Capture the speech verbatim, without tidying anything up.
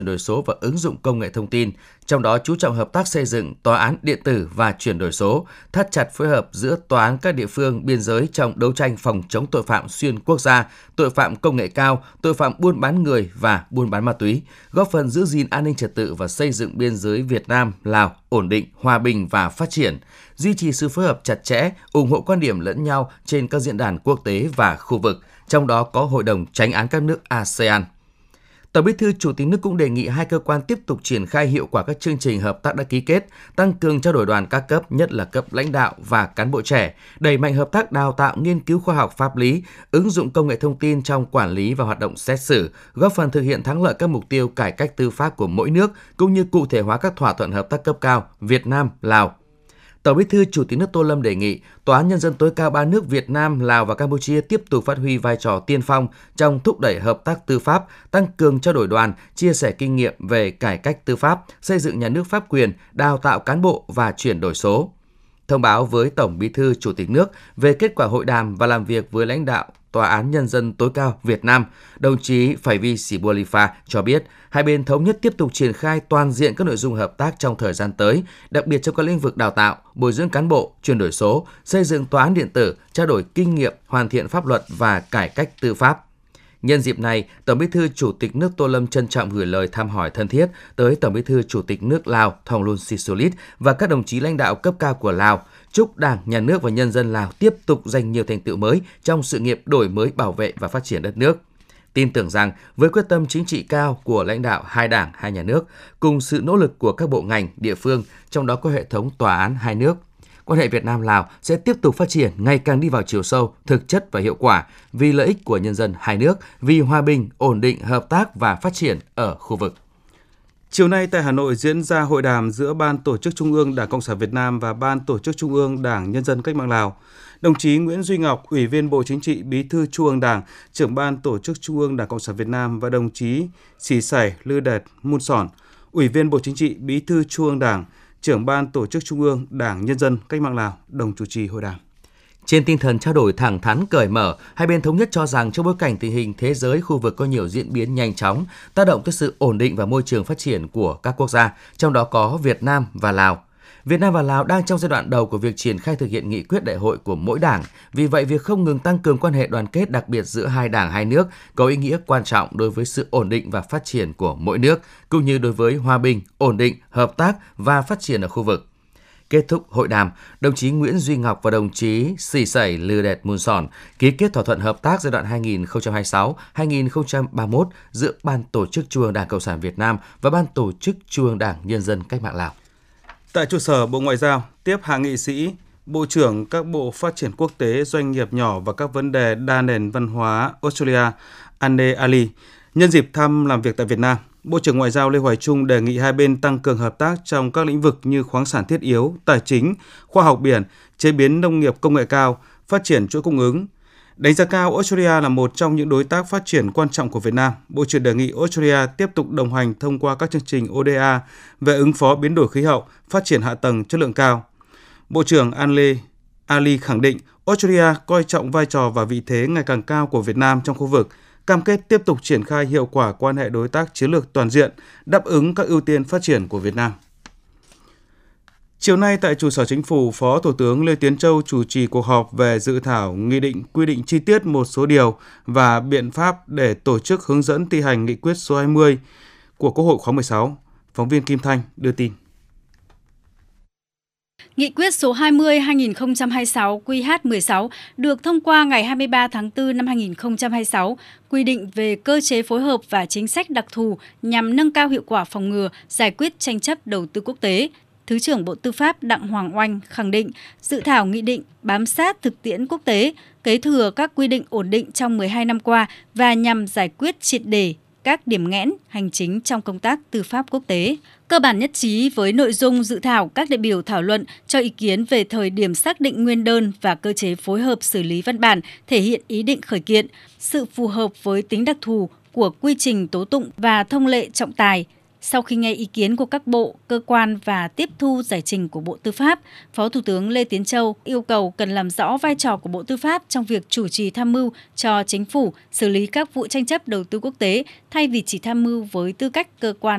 đổi số và ứng dụng công nghệ thông tin, trong đó chú trọng hợp tác xây dựng tòa án điện tử và chuyển đổi số, thắt chặt phối hợp giữa tòa án các địa phương biên giới trong đấu tranh phòng chống tội phạm xuyên quốc gia, tội phạm công nghệ cao, tội phạm buôn bán người và buôn bán ma túy, góp phần giữ gìn an ninh trật tự và xây dựng biên giới Việt Nam Lào ổn định, hòa bình và phát triển, duy trì sự phối hợp chặt chẽ, ủng hộ quan điểm lẫn nhau trên các diễn đàn quốc tế và khu vực, trong đó có Hội đồng Chánh án các nước a sê an. Tổng Bí thư Chủ tịch nước cũng đề nghị hai cơ quan tiếp tục triển khai hiệu quả các chương trình hợp tác đã ký kết, tăng cường trao đổi đoàn các cấp, nhất là cấp lãnh đạo và cán bộ trẻ, đẩy mạnh hợp tác đào tạo, nghiên cứu khoa học pháp lý, ứng dụng công nghệ thông tin trong quản lý và hoạt động xét xử, góp phần thực hiện thắng lợi các mục tiêu cải cách tư pháp của mỗi nước, cũng như cụ thể hóa các thỏa thuận hợp tác cấp cao Việt Nam-Lào. Tổng Bí thư Chủ tịch nước Tô Lâm đề nghị Tòa án Nhân dân tối cao ba nước Việt Nam, Lào và Campuchia tiếp tục phát huy vai trò tiên phong trong thúc đẩy hợp tác tư pháp, tăng cường trao đổi đoàn, chia sẻ kinh nghiệm về cải cách tư pháp, xây dựng nhà nước pháp quyền, đào tạo cán bộ và chuyển đổi số. Thông báo với Tổng Bí thư Chủ tịch nước về kết quả hội đàm và làm việc với lãnh đạo Tòa án Nhân dân tối cao Việt Nam, đồng chí Faivi Sibualifa cho biết hai bên thống nhất tiếp tục triển khai toàn diện các nội dung hợp tác trong thời gian tới, đặc biệt trong các lĩnh vực đào tạo, bồi dưỡng cán bộ, chuyển đổi số, xây dựng tòa án điện tử, trao đổi kinh nghiệm, hoàn thiện pháp luật và cải cách tư pháp. Nhân dịp này, Tổng Bí thư Chủ tịch nước Tô Lâm trân trọng gửi lời thăm hỏi thân thiết tới Tổng Bí thư Chủ tịch nước Lào Thongloun Sisoulith và các đồng chí lãnh đạo cấp cao của Lào, chúc Đảng, Nhà nước và nhân dân Lào tiếp tục giành nhiều thành tựu mới trong sự nghiệp đổi mới, bảo vệ và phát triển đất nước. Tin tưởng rằng với quyết tâm chính trị cao của lãnh đạo hai đảng, hai nhà nước, cùng sự nỗ lực của các bộ ngành, địa phương, trong đó có hệ thống tòa án hai nước, quan hệ Việt Nam-Lào sẽ tiếp tục phát triển ngày càng đi vào chiều sâu, thực chất và hiệu quả vì lợi ích của nhân dân hai nước, vì hòa bình, ổn định, hợp tác và phát triển ở khu vực. Chiều nay tại Hà Nội diễn ra hội đàm giữa Ban Tổ chức Trung ương Đảng Cộng sản Việt Nam và Ban Tổ chức Trung ương Đảng Nhân dân Cách mạng Lào. Đồng chí Nguyễn Duy Ngọc, Ủy viên Bộ Chính trị, Bí thư Trung ương Đảng, Trưởng Ban Tổ chức Trung ương Đảng Cộng sản Việt Nam và đồng chí Sĩ Sảy Lư Đẹt Mun Sòn, Ủy viên Bộ Chính trị, Bí thư Trung ương Đảng, Trưởng Ban Tổ chức Trung ương Đảng Nhân dân Cách mạng Lào đồng chủ trì hội đàm. Trên tinh thần trao đổi thẳng thắn, cởi mở, hai bên thống nhất cho rằng trong bối cảnh tình hình thế giới, khu vực có nhiều diễn biến nhanh chóng, tác động tới sự ổn định và môi trường phát triển của các quốc gia, trong đó có Việt Nam và Lào. Việt Nam và Lào đang trong giai đoạn đầu của việc triển khai thực hiện nghị quyết đại hội của mỗi đảng. Vì vậy, việc không ngừng tăng cường quan hệ đoàn kết đặc biệt giữa hai đảng hai nước có ý nghĩa quan trọng đối với sự ổn định và phát triển của mỗi nước, cũng như đối với hòa bình, ổn định, hợp tác và phát triển ở khu vực. Kết thúc hội đàm, đồng chí Nguyễn Duy Ngọc và đồng chí Sĩ Sảy Lư Đẹt Mun Sòn ký kết thỏa thuận hợp tác giai đoạn hai nghìn không trăm hai mươi sáu đến hai nghìn không trăm ba mươi mốt giữa Ban Tổ chức Trung ương Đảng Cộng sản Việt Nam và Ban Tổ chức Trung ương Đảng Nhân dân Cách mạng Lào. Tại trụ sở Bộ Ngoại giao, tiếp hạ nghị sĩ, Bộ trưởng các bộ phát triển quốc tế, doanh nghiệp nhỏ và các vấn đề đa nền văn hóa Australia Anne Ali. Nhân dịp thăm làm việc tại Việt Nam, Bộ trưởng Ngoại giao Lê Hoài Trung đề nghị hai bên tăng cường hợp tác trong các lĩnh vực như khoáng sản thiết yếu, tài chính, khoa học biển, chế biến nông nghiệp công nghệ cao, phát triển chuỗi cung ứng. Đánh giá cao Australia là một trong những đối tác phát triển quan trọng của Việt Nam, Bộ trưởng đề nghị Australia tiếp tục đồng hành thông qua các chương trình o đê a về ứng phó biến đổi khí hậu, phát triển hạ tầng chất lượng cao. Bộ trưởng Anne Ali khẳng định Australia coi trọng vai trò và vị thế ngày càng cao của Việt Nam trong khu vực, cam kết tiếp tục triển khai hiệu quả quan hệ đối tác chiến lược toàn diện, đáp ứng các ưu tiên phát triển của Việt Nam. Chiều nay tại trụ sở Chính phủ, Phó Thủ tướng Lê Tiến Châu chủ trì cuộc họp về dự thảo nghị định quy định chi tiết một số điều và biện pháp để tổ chức hướng dẫn thi hành nghị quyết số hai mươi của Quốc hội khóa mười sáu. Phóng viên Kim Thanh đưa tin. Nghị quyết số hai mươi trên hai nghìn không trăm hai mươi sáu Q H mười sáu được thông qua ngày hai mươi ba tháng tư năm hai nghìn không trăm hai mươi sáu, quy định về cơ chế phối hợp và chính sách đặc thù nhằm nâng cao hiệu quả phòng ngừa, giải quyết tranh chấp đầu tư quốc tế. Thứ trưởng Bộ Tư pháp Đặng Hoàng Oanh khẳng định dự thảo nghị định bám sát thực tiễn quốc tế, kế thừa các quy định ổn định trong mười hai năm qua và nhằm giải quyết triệt để các điểm nghẽn hành chính trong công tác tư pháp quốc tế. Cơ bản nhất trí với nội dung dự thảo, các đại biểu thảo luận cho ý kiến về thời điểm xác định nguyên đơn và cơ chế phối hợp xử lý văn bản thể hiện ý định khởi kiện, sự phù hợp với tính đặc thù của quy trình tố tụng và thông lệ trọng tài. Sau khi nghe ý kiến của các bộ, cơ quan và tiếp thu giải trình của Bộ Tư pháp, Phó Thủ tướng Lê Tiến Châu yêu cầu cần làm rõ vai trò của Bộ Tư pháp trong việc chủ trì tham mưu cho Chính phủ xử lý các vụ tranh chấp đầu tư quốc tế thay vì chỉ tham mưu với tư cách cơ quan